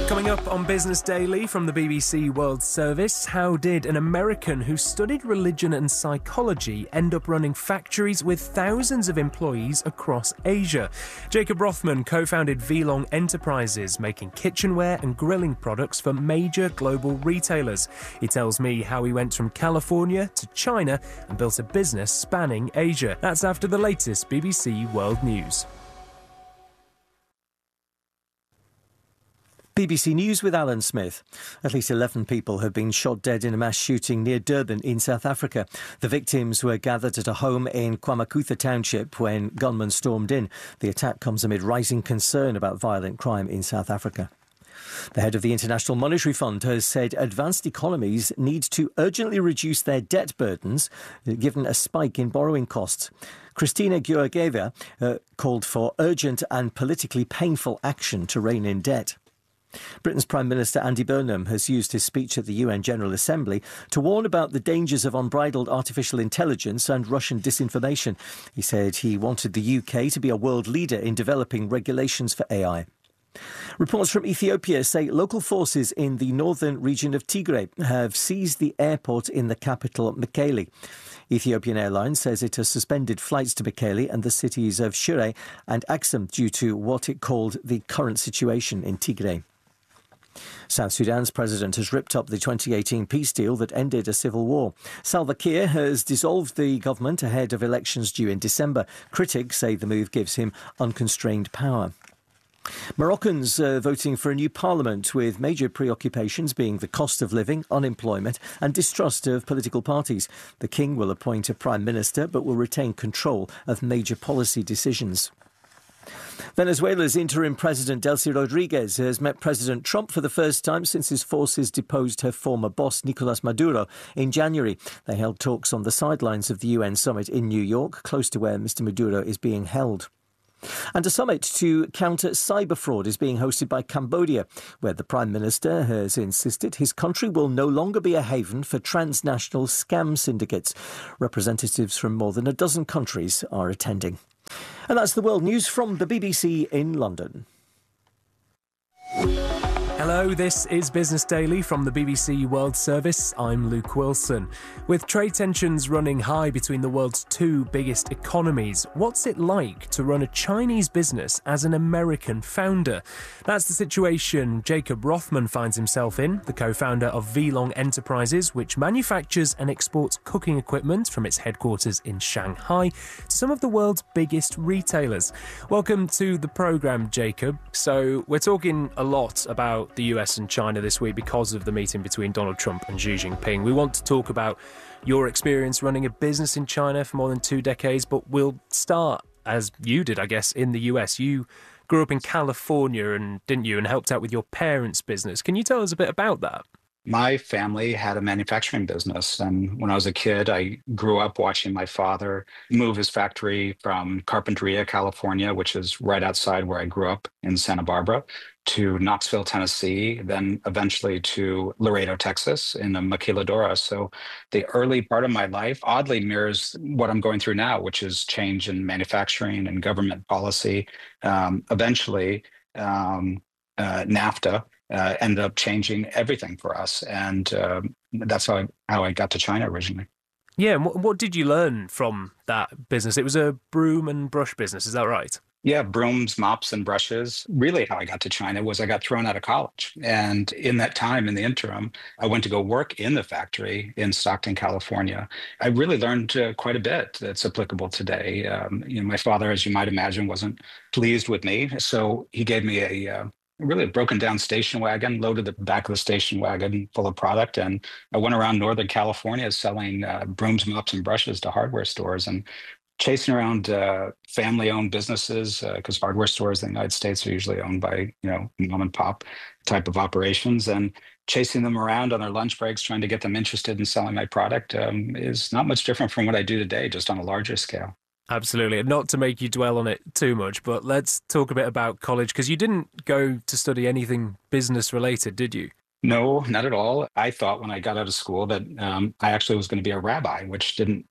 Coming up on Business Daily from the BBC World Service, how did an American who studied religion and psychology end up running factories with thousands of employees across Asia? Jacob Rothman co-founded Vlong Enterprises, making kitchenware and grilling products for major global retailers. He tells me how he went from California to China and built a business spanning Asia. That's after the latest BBC World News. BBC News with Alan Smith. At least 11 people have been shot dead in a mass shooting near Durban in South Africa. The victims were gathered at a home in KwaMakhutha Township when gunmen stormed in. The attack comes amid rising concern about violent crime in South Africa. The head of the International Monetary Fund has said advanced economies need to urgently reduce their debt burdens, given a spike in borrowing costs. Christina Georgieva called for urgent and politically painful action to rein in debt. Britain's Prime Minister Andy Burnham has used his speech at the UN General Assembly to warn about the dangers of unbridled artificial intelligence and Russian disinformation. He said he wanted the UK to be a world leader in developing regulations for AI. Reports from Ethiopia say local forces in the northern region of Tigray have seized the airport in the capital, Mekelle. Ethiopian Airlines says it has suspended flights to Mekelle and the cities of Shire and Aksum due to what it called the current situation in Tigray. South Sudan's president has ripped up the 2018 peace deal that ended a civil war. Salva Kiir has dissolved the government ahead of elections due in December. Critics say the move gives him unconstrained power. Moroccans voting for a new parliament, with major preoccupations being the cost of living, unemployment and distrust of political parties. The king will appoint a prime minister but will retain control of major policy decisions. Venezuela's interim president Delcy Rodriguez has met President Trump for the first time since his forces deposed her former boss Nicolas Maduro in January. They held talks on the sidelines of the UN summit in New York, close to where Mr. Maduro is being held. And a summit to counter cyber fraud is being hosted by Cambodia, where the Prime Minister has insisted his country will no longer be a haven for transnational scam syndicates. Representatives from more than a dozen countries are attending. And that's the world news from the BBC in London. Hello, this is Business Daily from the BBC World Service. I'm Luke Wilson. With trade tensions running high between the world's two biggest economies, what's it like to run a Chinese business as an American founder? That's the situation Jacob Rothman finds himself in, the co-founder of Vlong Enterprises, which manufactures and exports cooking equipment from its headquarters in Shanghai to some of the world's biggest retailers. Welcome to the programme, Jacob. So we're talking a lot about the US and China this week because of the meeting between Donald Trump and Xi Jinping. We want to talk about your experience running a business in China for more than 2 decades, but we'll start, as you did, I guess, in the US. You grew up in California, and didn't you, and helped out with your parents' business. Can you tell us a bit about that? My family had a manufacturing business, and when I was a kid, I grew up watching my father move his factory from Carpinteria, California, which is right outside where I grew up in Santa Barbara, to Knoxville, Tennessee, then eventually to Laredo, Texas, in the maquiladora. So the early part of my life oddly mirrors what I'm going through now, which is change in manufacturing and government policy. Eventually, NAFTA ended up changing everything for us. And that's how I got to China originally. Yeah, and what did you learn from that business? It was a broom and brush business, is that right? Yeah, brooms, mops, and brushes. Really how I got to China was I got thrown out of college. And in that time, in the interim, I went to go work in the factory in Stockton, California. I really learned quite a bit that's applicable today. My father, as you might imagine, wasn't pleased with me. So he gave me a broken down station wagon, loaded the back of the station wagon full of product. And I went around Northern California selling brooms, mops, and brushes to hardware stores and chasing around family-owned businesses, because hardware stores in the United States are usually owned by, mom and pop type of operations, and chasing them around on their lunch breaks, trying to get them interested in selling my product is not much different from what I do today, just on a larger scale. Absolutely. And not to make you dwell on it too much, but let's talk a bit about college, because you didn't go to study anything business related, did you? No, not at all. I thought when I got out of school that I actually was going to be a rabbi, which didn't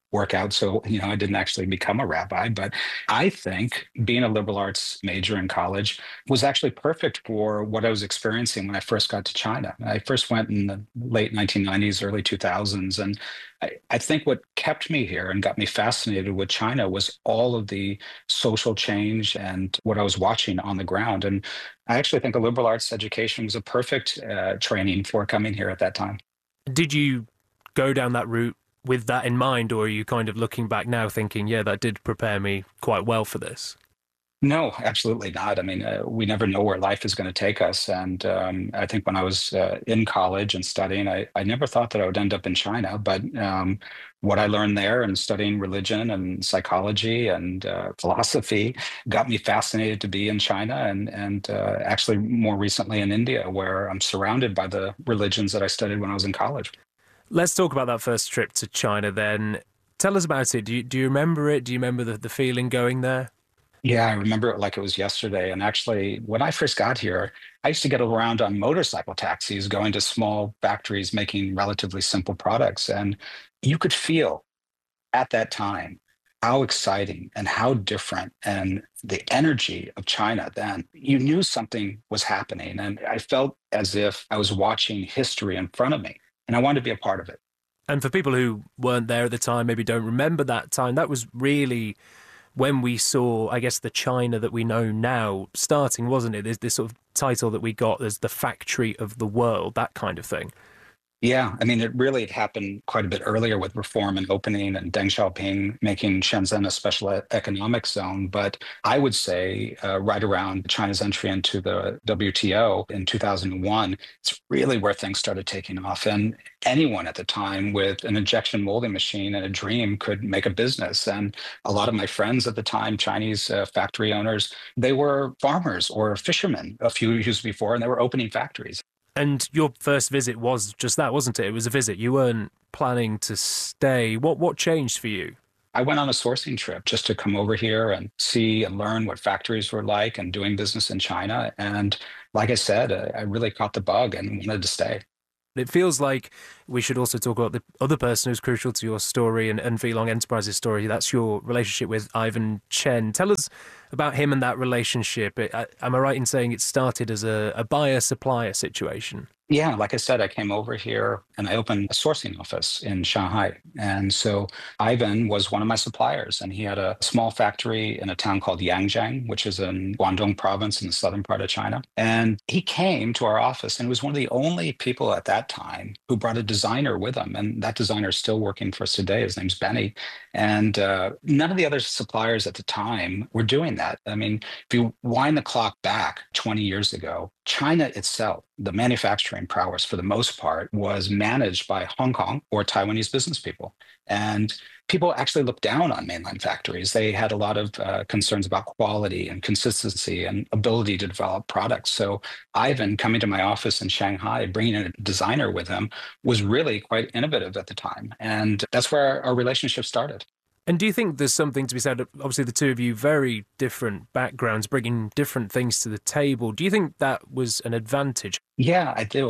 work out. So, I didn't actually become a rabbi, but I think being a liberal arts major in college was actually perfect for what I was experiencing when I first got to China. I first went in the late 1990s, early 2000s. And I think what kept me here and got me fascinated with China was all of the social change and what I was watching on the ground. And I actually think a liberal arts education was a perfect training for coming here at that time. Did you go down that route with that in mind, or are you kind of looking back now thinking, yeah, that did prepare me quite well for this? No, absolutely not. I mean, we never know where life is going to take us. And I think when I was in college and studying, I never thought that I would end up in China. But what I learned there and studying religion and psychology and philosophy got me fascinated to be in China and actually more recently in India, where I'm surrounded by the religions that I studied when I was in college. Let's talk about that first trip to China then. Tell us about it. Do you remember it? Do you remember the feeling going there? Yeah, I remember it like it was yesterday. And actually, when I first got here, I used to get around on motorcycle taxis going to small factories making relatively simple products. And you could feel at that time how exciting and how different and the energy of China then. You knew something was happening. And I felt as if I was watching history in front of me. And I wanted to be a part of it. And for people who weren't there at the time, maybe don't remember that time, that was really when we saw, I guess, the China that we know now starting, wasn't it? There's this sort of title that we got as the factory of the world, that kind of thing. Yeah, I mean, it really had happened quite a bit earlier with reform and opening and Deng Xiaoping making Shenzhen a special economic zone. But I would say right around China's entry into the WTO in 2001, it's really where things started taking off. And anyone at the time with an injection molding machine and a dream could make a business. And a lot of my friends at the time, Chinese factory owners, they were farmers or fishermen a few years before, and they were opening factories. And your first visit was just that, wasn't it? It was a visit. You weren't planning to stay. What changed for you? I went on a sourcing trip just to come over here and see and learn what factories were like and doing business in China. And like I said, I really caught the bug and wanted to stay. It feels like we should also talk about the other person who's crucial to your story and Vlong Enterprises story. That's your relationship with Ivan Chen. Tell us about him and that relationship. Am I right in saying it started as a buyer-supplier situation? Yeah, like I said, I came over here and I opened a sourcing office in Shanghai. And so Ivan was one of my suppliers, and he had a small factory in a town called Yangjiang, which is in Guangdong province in the southern part of China. And he came to our office and was one of the only people at that time who brought a designer with him. And that designer is still working for us today. His name's Benny. And none of the other suppliers at the time were doing that. I mean, if you wind the clock back 20 years ago, China itself, the manufacturing prowess for the most part, was managed by Hong Kong or Taiwanese business people. And people actually looked down on mainland factories. They had a lot of concerns about quality and consistency and ability to develop products. So Ivan coming to my office in Shanghai, bringing in a designer with him, was really quite innovative at the time. And that's where our relationship started. And do you think there's something to be said? Obviously, the two of you, very different backgrounds, bringing different things to the table. Do you think that was an advantage? Yeah, I do.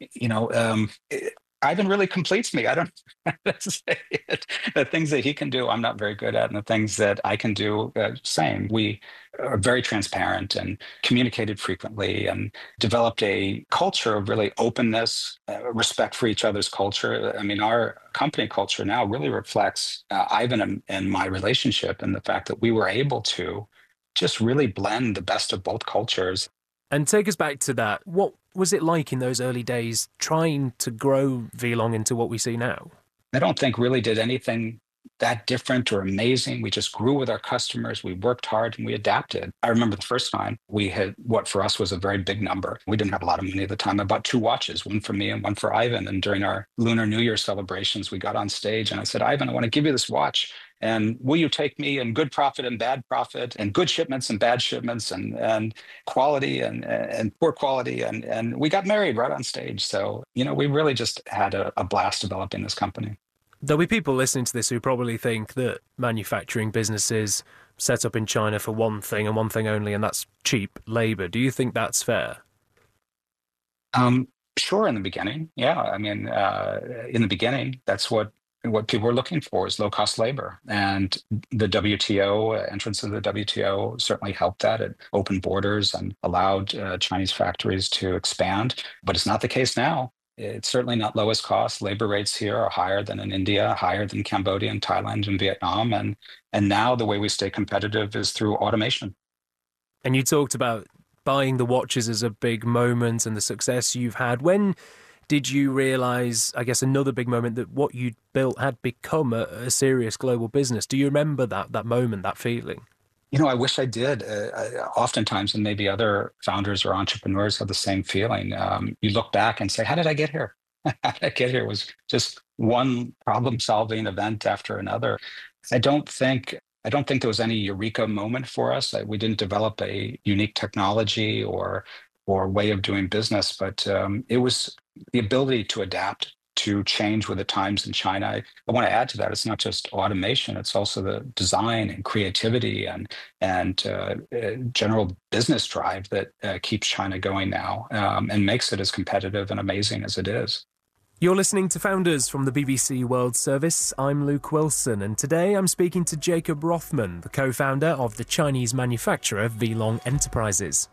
Ivan really completes me. I don't know how to say it. The things that he can do, I'm not very good at, and the things that I can do, same. We are very transparent and communicated frequently and developed a culture of really openness, respect for each other's culture. I mean, our company culture now really reflects Ivan and my relationship, and the fact that we were able to just really blend the best of both cultures. And take us back to that. What was it like in those early days trying to grow Vlong into what we see now? I don't think really did anything that different or amazing. We just grew with our customers. We worked hard and we adapted. I remember the first time we had what for us was a very big number. We didn't have a lot of money at the time. I bought 2 watches, one for me and one for Ivan. And during our Lunar New Year celebrations, we got on stage and I said, Ivan, I want to give you this watch. And will you take me in good profit and bad profit, and good shipments and bad shipments, and quality and poor quality? And we got married right on stage. So, we really just had a blast developing this company. There'll be people listening to this who probably think that manufacturing businesses set up in China for one thing and one thing only, and that's cheap labor. Do you think that's fair? Sure, in the beginning. Yeah. I mean, in the beginning, that's what what people were looking for is low-cost labor. And the WTO, entrance of the WTO certainly helped that. It opened borders and allowed Chinese factories to expand. But it's not the case now. It's certainly not lowest cost. Labor rates here are higher than in India, higher than Cambodia and Thailand and Vietnam. And now the way we stay competitive is through automation. And you talked about buying the watches as a big moment and the success you've had. When did you realize, I guess, another big moment that what you'd built had become a serious global business? Do you remember that moment, that feeling? I wish I did. Oftentimes, and maybe other founders or entrepreneurs have the same feeling. You look back and say, how did I get here? How did I get here? It was just one problem-solving event after another. I don't think there was any eureka moment for us. We didn't develop a unique technology or way of doing business, but it was the ability to adapt, to change with the times in China. I want to add to that. It's not just automation; it's also the design and creativity and general business drive that keeps China going now and makes it as competitive and amazing as it is. You're listening to Founders from the BBC World Service. I'm Luke Wilson, and today I'm speaking to Jacob Rothman, the co-founder of the Chinese manufacturer Vlong Enterprises.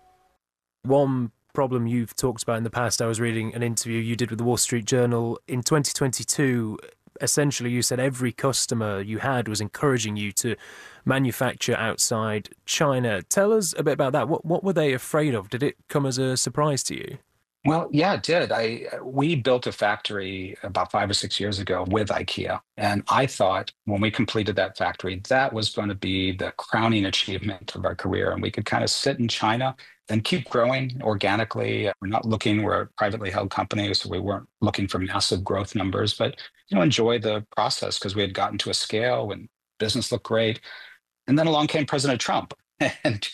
One problem you've talked about in the past, I was reading an interview you did with the Wall Street Journal in 2022. Essentially, you said every customer you had was encouraging you to manufacture outside China. Tell us a bit about that. What were they afraid of? Did it come as a surprise to you? Well, yeah, it did. We built a factory about 5 or 6 years ago with IKEA. And I thought when we completed that factory, that was going to be the crowning achievement of our career. And we could kind of sit in China and keep growing organically. We're a privately held company, so we weren't looking for massive growth numbers, but enjoy the process because we had gotten to a scale when business looked great. And then along came President Trump. And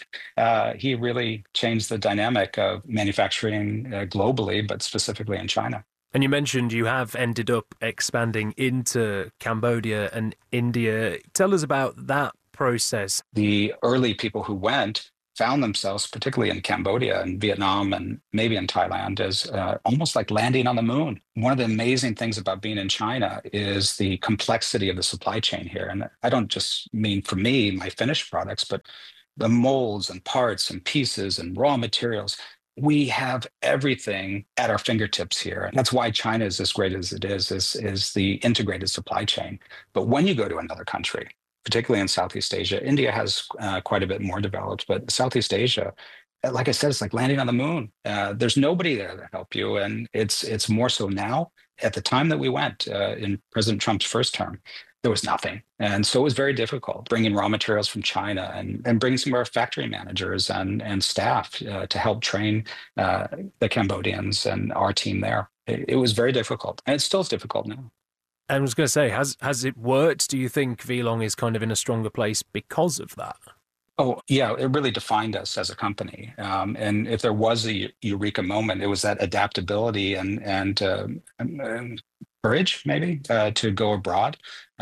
he really changed the dynamic of manufacturing globally, but specifically in China. And you mentioned you have ended up expanding into Cambodia and India. Tell us about that process. The early people who went found themselves, particularly in Cambodia and Vietnam and maybe in Thailand, as almost like landing on the moon. One of the amazing things about being in China is the complexity of the supply chain here. And I don't just mean for me, my finished products, but the molds and parts and pieces and raw materials. We have everything at our fingertips here. And that's why China is as great as it is the integrated supply chain. But when you go to another country, particularly in Southeast Asia, India has quite a bit more developed, but Southeast Asia, like I said, it's like landing on the moon. There's nobody there to help you. And it's more so now. At the time that we went in President Trump's first term, there was nothing. And so it was very difficult bringing raw materials from China and bringing some of our factory managers and staff to help train the Cambodians and our team there. It was very difficult, and it still is difficult now. I was going to say, has it worked? Do you think Vlong is kind of in a stronger place because of that? Oh, yeah, it really defined us as a company. And if there was a eureka moment, it was that adaptability and courage, maybe, to go abroad.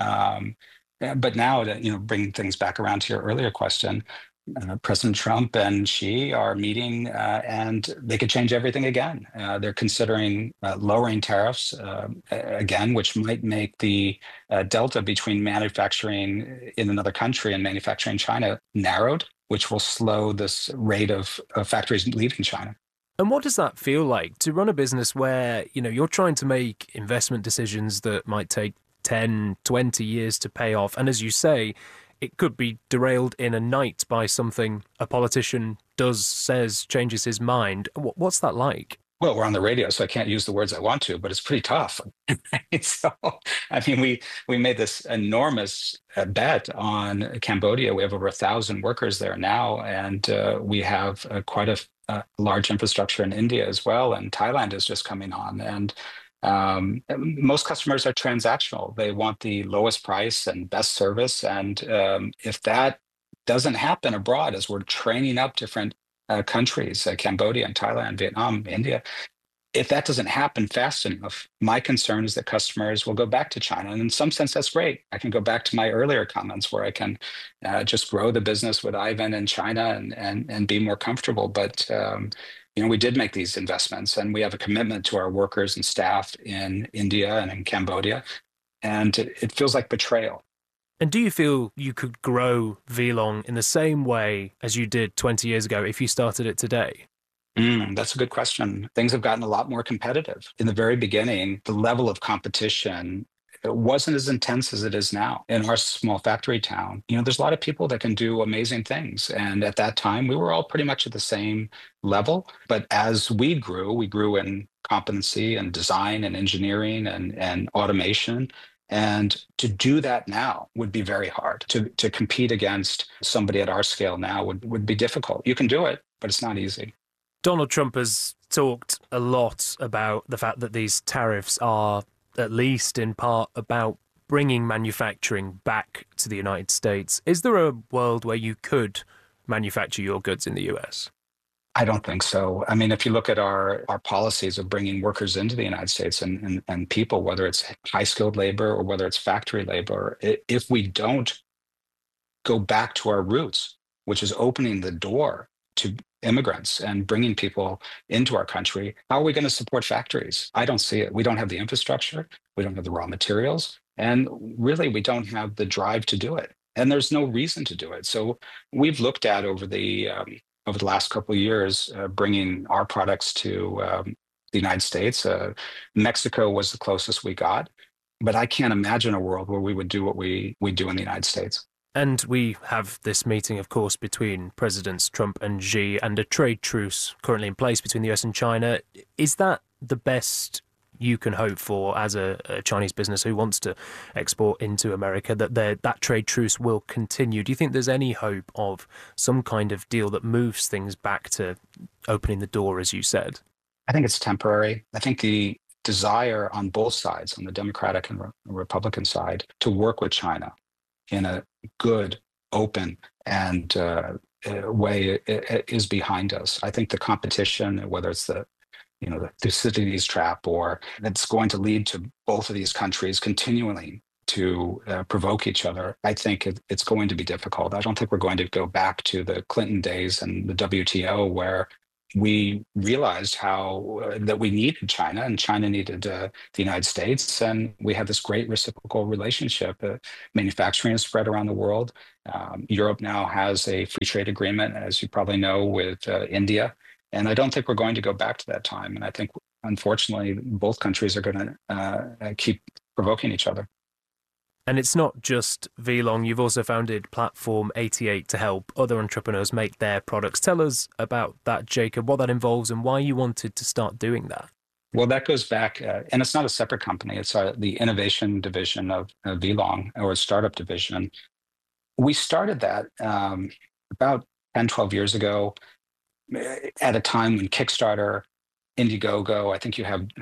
But now, to bring things back around to your earlier question, President Trump and Xi are meeting, and they could change everything again. They're considering lowering tariffs again, which might make the delta between manufacturing in another country and manufacturing in China narrowed, which will slow this rate of factories leaving China. And what does that feel like to run a business where, you're trying to make investment decisions that might take 10, 20 years to pay off? And as you say, it could be derailed in a night by something a politician says, changes his mind. What's that like? Well, we're on the radio, so I can't use the words I want to, but it's pretty tough. So, I mean, we made this enormous bet on Cambodia. We have over 1,000 workers there now, and we have quite a large infrastructure in India as well, and Thailand is just coming on. And most customers are transactional. They want the lowest price and best service. And if that doesn't happen abroad, as we're training up different countries, Cambodia and Thailand, Vietnam, India, if that doesn't happen fast enough, my concern is that customers will go back to China. And in some sense, that's great. I can go back to my earlier comments where I can just grow the business with Ivan in China and be more comfortable. But we did make these investments, and we have a commitment to our workers and staff in India and in Cambodia. And it feels like betrayal. And do you feel you could grow Vlong in the same way as you did 20 years ago if you started it today? That's a good question. Things have gotten a lot more competitive. In the very beginning, the level of competition, it wasn't as intense as it is now. In our small factory town, there's a lot of people that can do amazing things. And at that time, we were all pretty much at the same level. But as we grew in competency and design and engineering and automation. And to do that now would be very hard. To compete against somebody at our scale now would be difficult. You can do it, but it's not easy. Donald Trump has talked a lot about the fact that these tariffs are, at least in part, about bringing manufacturing back to the United States. Is there a world where you could manufacture your goods in the US? I don't think so. I mean, if you look at our policies of bringing workers into the United States and people, whether it's high-skilled labor or whether it's factory labor, if we don't go back to our roots, which is opening the door to immigrants and bringing people into our country, how are we going to support factories? I don't see it. We don't have the infrastructure. We don't have the raw materials. And really, we don't have the drive to do it. And there's no reason to do it. So we've looked at over the last couple of years, bringing our products to the United States. Mexico was the closest we got. But I can't imagine a world where we would do what we do in the United States. And we have this meeting, of course, between Presidents Trump and Xi and a trade truce currently in place between the US and China. Is that the best you can hope for as a Chinese business who wants to export into America, that that trade truce will continue? Do you think there's any hope of some kind of deal that moves things back to opening the door, as you said? I think it's temporary. I think the desire on both sides, on the Democratic and Republican side, to work with China in a good, open, and way is behind us. I think the competition, whether it's the Thucydides trap, or that's going to lead to both of these countries continually to provoke each other, I think it's going to be difficult. I don't think we're going to go back to the Clinton days and the WTO, where we realized that we needed China and China needed the United States. And we had this great reciprocal relationship. Manufacturing is spread around the world. Europe now has a free trade agreement, as you probably know, with India. And I don't think we're going to go back to that time. And I think, unfortunately, both countries are going to keep provoking each other. And it's not just Vlong. You've also founded Platform 88 to help other entrepreneurs make their products. Tell us about that, Jacob, what that involves and why you wanted to start doing that. Well, that goes back, and it's not a separate company. It's the innovation division of Vlong, or a startup division. We started that about 10, 12 years ago, at a time when Kickstarter, Indiegogo, I think you have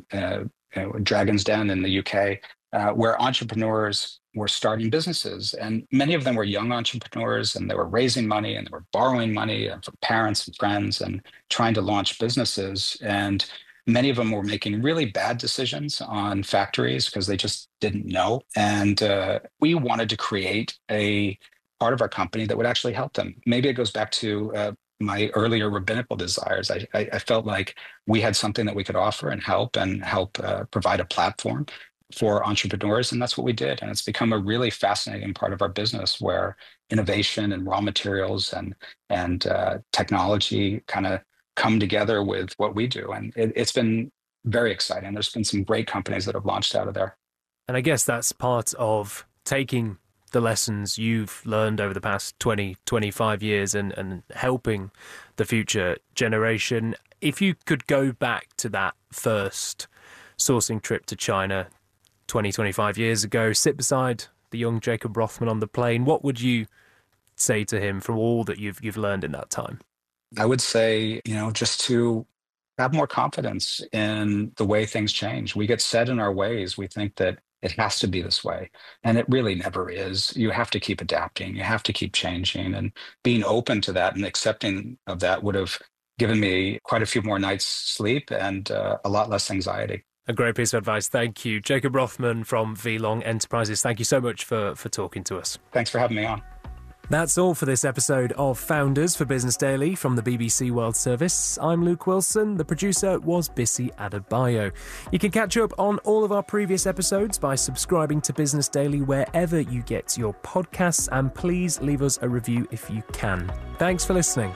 Dragon's Den in the UK, where entrepreneurs were starting businesses. And many of them were young entrepreneurs, and they were raising money and they were borrowing money from parents and friends and trying to launch businesses. And many of them were making really bad decisions on factories because they just didn't know. And we wanted to create a part of our company that would actually help them. Maybe it goes back to my earlier rabbinical desires. I felt like we had something that we could offer and help provide a platform for entrepreneurs. And that's what we did. And it's become a really fascinating part of our business, where innovation and raw materials and technology kind of come together with what we do. And it's been very exciting. There's been some great companies that have launched out of there. And I guess that's part of taking the lessons you've learned over the past 20, 25 years and helping the future generation. If you could go back to that first sourcing trip to China 20, 25 years ago, sit beside the young Jacob Rothman on the plane, what would you say to him from all that you've learned in that time? I would say, just to have more confidence in the way things change. We get set in our ways. We think that it has to be this way. And it really never is. You have to keep adapting. You have to keep changing. And being open to that and accepting of that would have given me quite a few more nights' sleep and a lot less anxiety. A great piece of advice. Thank you. Jacob Rothman from Vlong Enterprises. Thank you so much for talking to us. Thanks for having me on. That's all for this episode of Founders for Business Daily from the BBC World Service. I'm Luke Wilson. The producer was Bissy Adebayo. You can catch up on all of our previous episodes by subscribing to Business Daily wherever you get your podcasts, and please leave us a review if you can. Thanks for listening.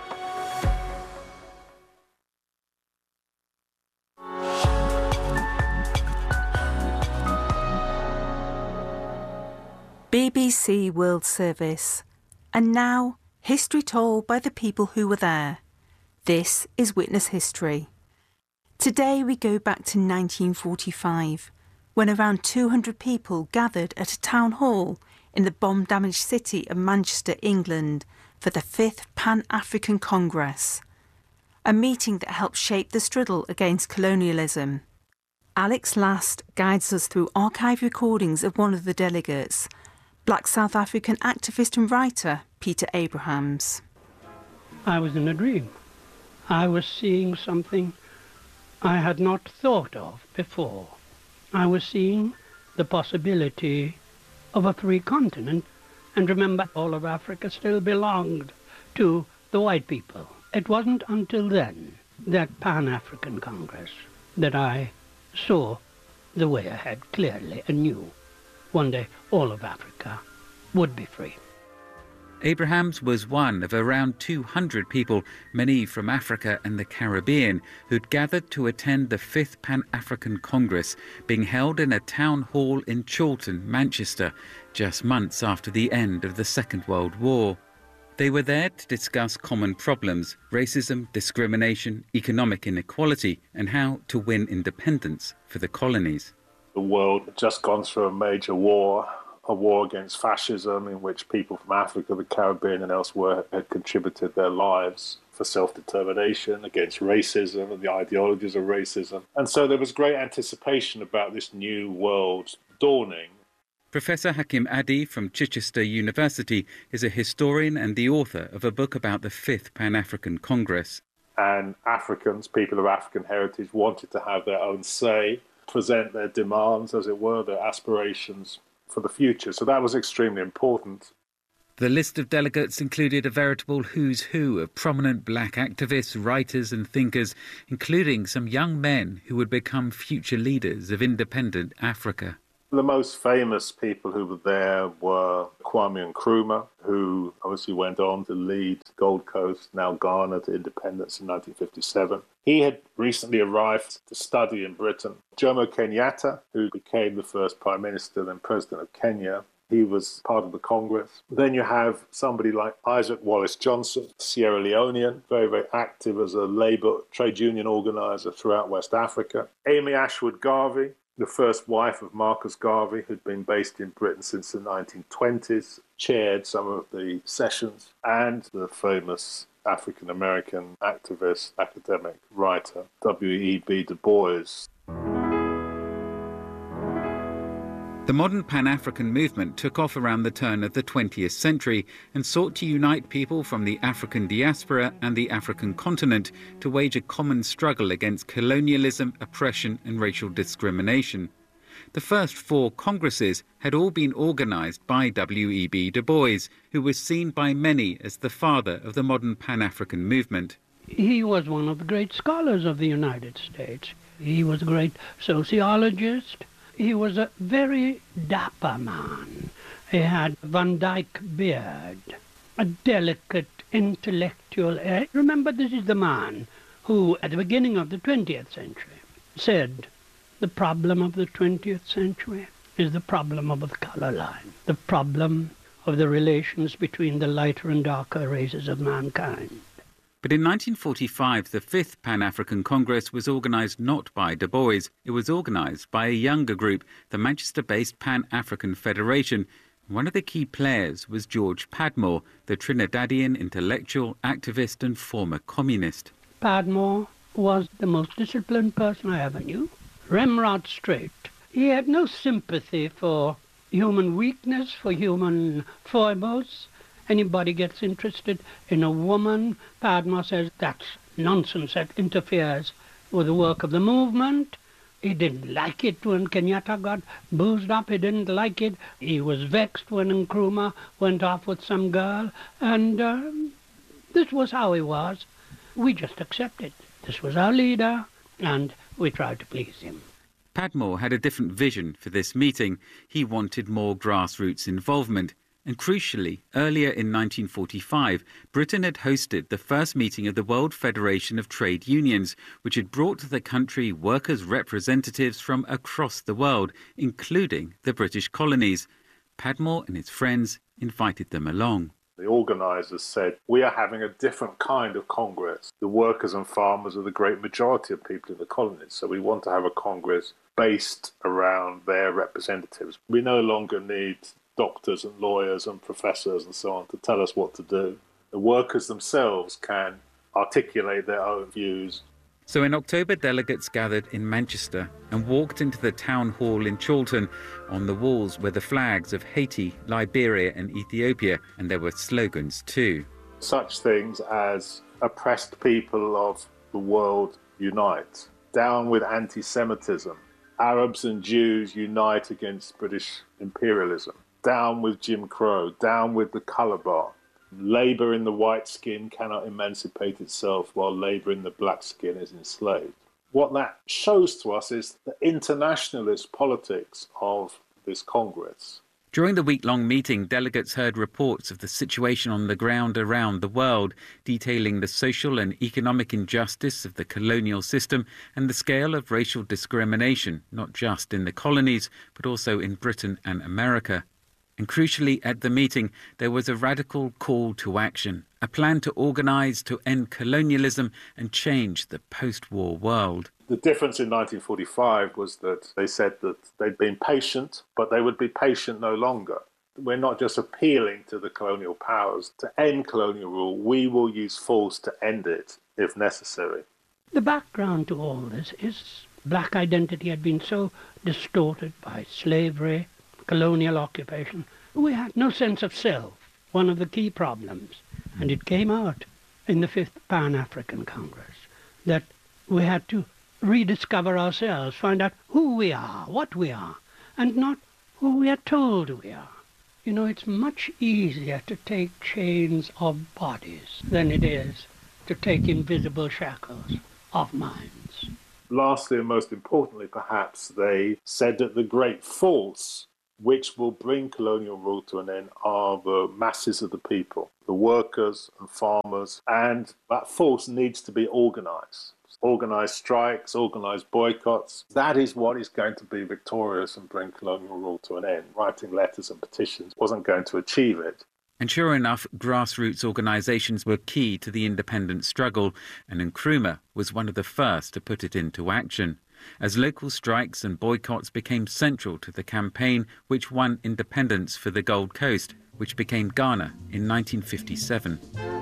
BBC World Service. And now, history told by the people who were there. This is Witness History. Today we go back to 1945, when around 200 people gathered at a town hall in the bomb-damaged city of Manchester, England, for the 5th Pan-African Congress, a meeting that helped shape the struggle against colonialism. Alex Last guides us through archive recordings of one of the delegates, Black South African activist and writer Peter Abrahams. I was in a dream. I was seeing something I had not thought of before. I was seeing the possibility of a free continent, and remember, all of Africa still belonged to the white people. It wasn't until then, that Pan-African Congress, that I saw the way ahead clearly and knew one day all of Africa would be free. Abrahams was one of around 200 people, many from Africa and the Caribbean, who'd gathered to attend the 5th Pan-African Congress, being held in a town hall in Chorlton, Manchester, just months after the end of the Second World War. They were there to discuss common problems: racism, discrimination, economic inequality, and how to win independence for the colonies. The world had just gone through a major war, a war against fascism, in which people from Africa, the Caribbean and elsewhere had contributed their lives for self-determination, against racism and the ideologies of racism. And so there was great anticipation about this new world dawning. Professor Hakim Adi from Chichester University is a historian and the author of a book about the 5th Pan-African Congress. And Africans, people of African heritage, wanted to have their own say, present their demands, as it were, their aspirations for the future. So that was extremely important. The list of delegates included a veritable who's who of prominent black activists, writers and thinkers, including some young men who would become future leaders of independent Africa. The most famous people who were there were Kwame Nkrumah, who obviously went on to lead Gold Coast, now Ghana, to independence in 1957. He had recently arrived to study in Britain. Jomo Kenyatta, who became the first Prime Minister, then President of Kenya, he was part of the Congress. Then you have somebody like Isaac Wallace Johnson, Sierra Leonean, very, very active as a labour trade union organiser throughout West Africa. Amy Ashwood Garvey, the first wife of Marcus Garvey, who'd been based in Britain since the 1920s, chaired some of the sessions, and the famous African-American activist, academic, writer, W.E.B. Du Bois. The modern Pan-African movement took off around the turn of the 20th century and sought to unite people from the African diaspora and the African continent to wage a common struggle against colonialism, oppression and racial discrimination. The first 4 congresses had all been organised by W.E.B. Du Bois, who was seen by many as the father of the modern Pan-African movement. He was one of the great scholars of the United States. He was a great sociologist. He was a very dapper man. He had Van Dyke beard, a delicate intellectual air. Remember, this is the man who, at the beginning of the 20th century, said the problem of the 20th century is the problem of the colour line, the problem of the relations between the lighter and darker races of mankind. But in 1945, the 5th Pan-African Congress was organised not by Du Bois. It was organised by a younger group, the Manchester-based Pan-African Federation. One of the key players was George Padmore, the Trinidadian intellectual, activist and former communist. Padmore was the most disciplined person I ever knew. Ramrod straight. He had no sympathy for human weakness, for human foibles. Anybody gets interested in a woman, Padmore says that's nonsense, that interferes with the work of the movement. He didn't like it when Kenyatta got boozed up. He didn't like it. He was vexed when Nkrumah went off with some girl. And this was how he was. We just accepted. This was our leader, and we tried to please him. Padmore had a different vision for this meeting. He wanted more grassroots involvement. And crucially, earlier in 1945, Britain had hosted the first meeting of the World Federation of Trade Unions, which had brought to the country workers' representatives from across the world, including the British colonies. Padmore and his friends invited them along. The organisers said, we are having a different kind of Congress. The workers and farmers are the great majority of people in the colonies, so we want to have a Congress based around their representatives. We no longer need doctors and lawyers and professors and so on to tell us what to do. The workers themselves can articulate their own views. So in October, delegates gathered in Manchester and walked into the town hall in Chorlton. On the walls were the flags of Haiti, Liberia and Ethiopia, and there were slogans too. Such things as oppressed people of the world unite, down with anti-Semitism, Arabs and Jews unite against British imperialism, down with Jim Crow, down with the colour bar. Labour in the white skin cannot emancipate itself while labour in the black skin is enslaved. What that shows to us is the internationalist politics of this Congress. During the week-long meeting, delegates heard reports of the situation on the ground around the world, detailing the social and economic injustice of the colonial system and the scale of racial discrimination, not just in the colonies, but also in Britain and America. And crucially, at the meeting, there was a radical call to action, a plan to organise to end colonialism and change the post-war world. The difference in 1945 was that they said that they'd been patient, but they would be patient no longer. We're not just appealing to the colonial powers to end colonial rule, we will use force to end it if necessary. The background to all this is black identity had been so distorted by slavery, colonial occupation. We had no sense of self, one of the key problems. And it came out in the 5th Pan-African Congress that we had to rediscover ourselves, find out who we are, what we are, and not who we are told we are. You know, it's much easier to take chains of bodies than it is to take invisible shackles of minds. Lastly, and most importantly, perhaps, they said that the great force which will bring colonial rule to an end are the masses of the people, the workers and farmers, and that force needs to be organised. Organised strikes, organised boycotts. That is what is going to be victorious and bring colonial rule to an end. Writing letters and petitions wasn't going to achieve it. And sure enough, grassroots organisations were key to the independence struggle, and Nkrumah was one of the first to put it into action, as local strikes and boycotts became central to the campaign which won independence for the Gold Coast, which became Ghana in 1957.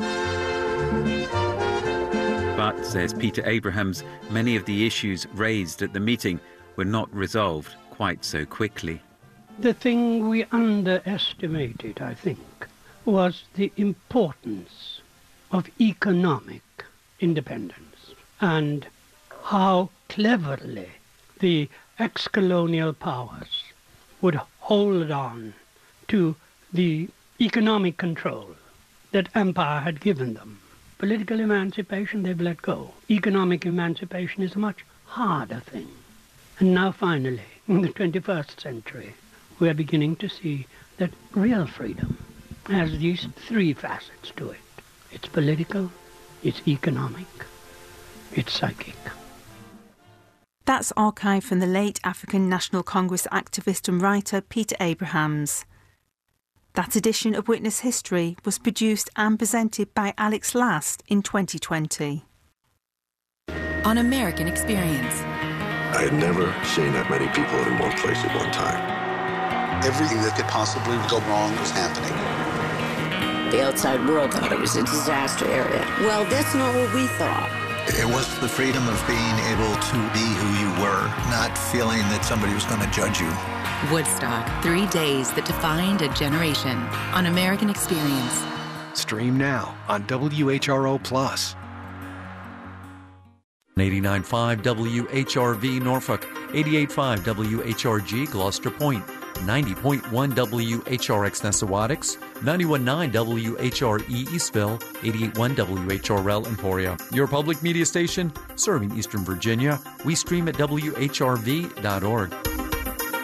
But, says Peter Abrahams, many of the issues raised at the meeting were not resolved quite so quickly. The thing we underestimated, I think, was the importance of economic independence and how cleverly the ex-colonial powers would hold on to the economic control that empire had given them. Political emancipation they've let go. Economic emancipation is a much harder thing. And now finally, in the 21st century, we are beginning to see that real freedom has these three facets to it. It's political, it's economic, it's psychic. That's archived from the late African National Congress activist and writer Peter Abrahams. That edition of Witness History was produced and presented by Alex Last in 2020. On American Experience. I had never seen that many people in one place at one time. Everything that could possibly go wrong was happening. The outside world thought it was a disaster area. Well, that's not what we thought. It was the freedom of being able to be who you were, not feeling that somebody was going to judge you. Woodstock, 3 days that defined a generation on American Experience. Stream now on WHRO+. 89.5 WHRV Norfolk. 88.5 WHRG Gloucester Point, 90.1 WHRX Nessawadix, 91.9 WHRE Eastville, 88.1 WHRL Emporia. Your public media station serving Eastern Virginia. We stream at WHRV.org.